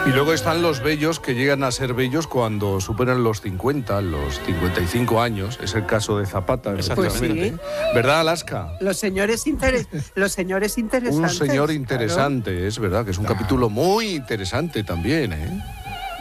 Y luego están los bellos que llegan a ser bellos cuando superan los 50, los 55 años. Es el caso de Zapata, Exactamente. Pues sí. ¿Verdad, Alaska? Los señores interesantes. Un señor interesante, claro. es verdad, que es un capítulo muy interesante también, ¿eh?